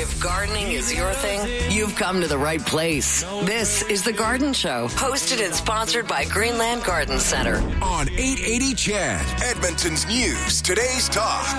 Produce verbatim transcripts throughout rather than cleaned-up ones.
If gardening is your thing, you've come to the right place. This is The Garden Show, hosted and sponsored by Greenland Garden Center. On eight eighty C H E D, Edmonton's News, Today's Talk.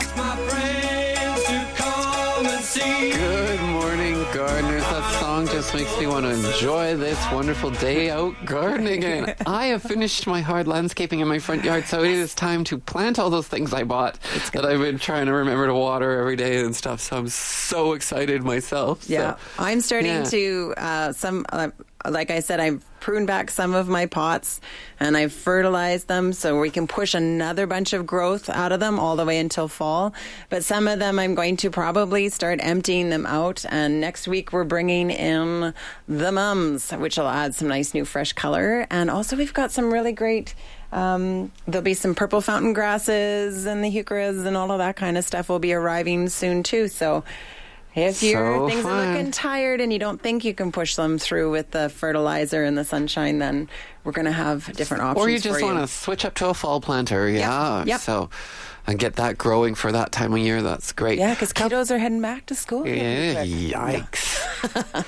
Good morning, gardeners. That song just makes me want to enjoy this wonderful day out gardening. And I have finished my hard landscaping in my front yard, so it is time to plant all those things I bought that I've been trying to remember to water every day and stuff. So I'm so excited myself. So, yeah, I'm starting yeah. to, uh, some, uh, like I said, I've pruned back some of my pots and I've fertilized them so we can push another bunch of growth out of them all the way until fall. But some of them I'm going to probably start emptying them out. And next week we're bringing in the mums, which will add some nice new fresh color. And also we've got some really great, um, there'll be some purple fountain grasses and the heucheras and all of that kind of stuff will be arriving soon too. So if your So things fun. are looking tired and you don't think you can push them through with the fertilizer and the sunshine, then we're going to have different options Or you just for want to switch up to a fall planter, yeah. Yep. So, and get that growing for that time of year. That's great. Yeah, because kiddos are heading back to school. Yeah, yikes.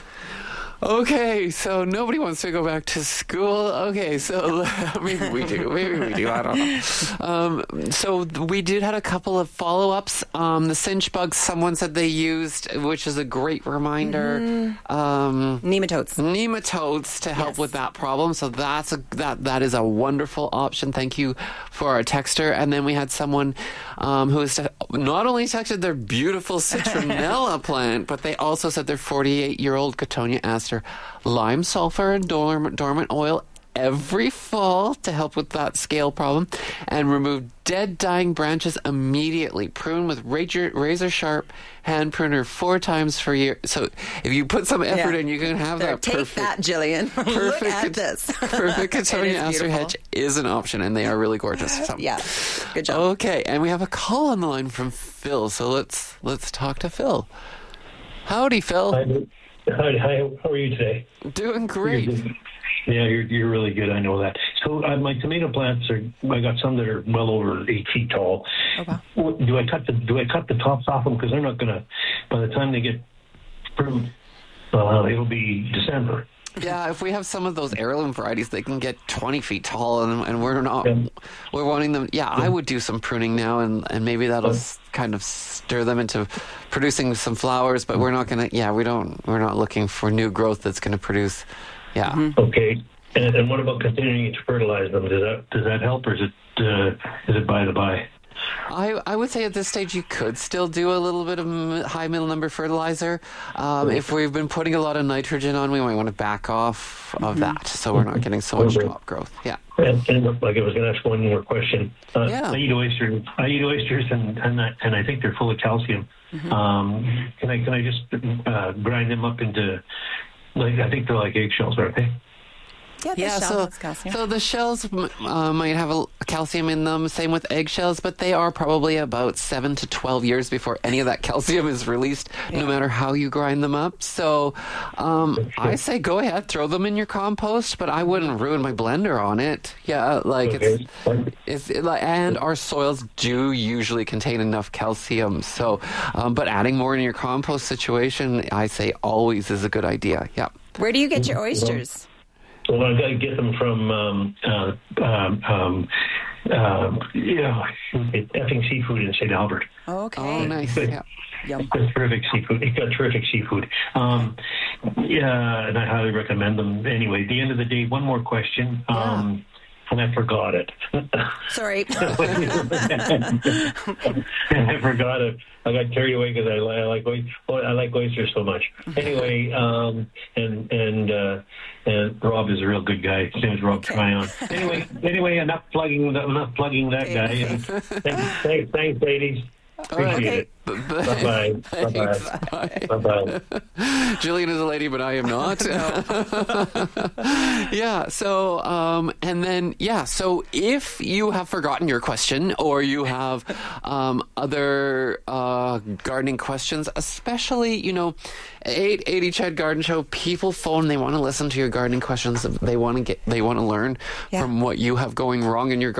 Okay, so nobody wants to go back to school. Okay, so maybe we do. Maybe we do. I don't know. Um, so we did had a couple of follow-ups. Um, the cinch bugs, someone said they used, which is a great reminder. Mm-hmm. Um, nematodes. Nematodes to help Yes. with that problem. So that's a, that that is a wonderful option. Thank you for our texter. And then we had someone um, who has not only texted their beautiful citronella plant, but they also said their forty-eight-year-old Cotonia aster lime sulfur and dorm- dormant oil every fall to help with that scale problem, and remove dead dying branches immediately. Prune with razor, razor sharp hand pruner four times per year. So if you put some effort Yeah. in, you can have There, that take perfect. that, Jillian. Look Perfect, at this. perfect It is Cotonia aster beautiful. hedge is an option, and they are really gorgeous. So. Yeah, good job. Okay, and we have a call on the line from Phil. So let's let's talk to Phil. Howdy, Phil. Hi, hi, hi, how are you today? Doing great. Yeah, you're you're really good. I know that. So uh, my tomato plants are. I got some that are well over eight feet tall. Oh, wow. What, do I cut the Do I cut the tops off them? Because they're not gonna. By the time they get fruit, uh, it'll be December. Yeah, if we have some of those heirloom varieties, they can get twenty feet tall, and, and we're not, Yeah. we're wanting them. Yeah, I would do some pruning now, and, and maybe that'll s kind of stir them into producing some flowers. But we're not gonna. Yeah, we don't. We're not looking for new growth that's going to produce. Yeah. Mm-hmm. Okay. And, and what about continuing to fertilize them? Does that Does that help, or is it uh, is it by the by? I, I would say at this stage you could still do a little bit of m- high middle number fertilizer. Um, if we've been putting a lot of nitrogen on, we might want to back off of that, so we're not getting so much Okay. top growth. Yeah. And, and like I was going to ask one more question. Uh, Yeah. I eat oysters. I eat oysters, and and I, and I think they're full of calcium. Um, can I can I just uh, grind them up into like I think they're like eggshells, aren't they? Yeah, the Yeah, shell so, has calcium. so the shells m- uh, might have a, calcium in them, same with eggshells, but they are probably about seven to twelve years before any of that calcium is released, no matter how you grind them up. So um, I say go ahead, throw them in your compost, but I wouldn't ruin my blender on it. Yeah, like it's, Okay. it's it, like, and our soils do usually contain enough calcium. So, um, but adding more in your compost situation, I say always is a good idea. Yeah. Where do you get your oysters? Well, I got to get them from um, uh, um, um, um, yeah, effing seafood in Saint Albert. Oh, okay. Oh, nice. Yeah. Yum. It's got terrific seafood. It's got terrific seafood. Um, yeah, and I highly recommend them. Anyway, at the end of the day, one more question. Um, and I forgot it. Sorry. I forgot it. I got carried away because I, I like oy- I like oysters so much. Anyway, um, and and uh, and Rob is a real good guy. His name's Rob Tryon. Anyway, anyway, enough plugging enough plugging that guy. And thanks, thanks, thanks, ladies. Appreciate Okay. it. Bye-bye. Bye-bye. Bye. Bye-bye. Jillian is a lady, but I am not. Yeah, so, um, and then, yeah, so if you have forgotten your question or you have um, other uh, gardening questions, especially, you know, eight eighty Ched Garden Show, people phone, they want to listen to your gardening questions. They want to get, they want to learn Yeah. from what you have going wrong in your garden.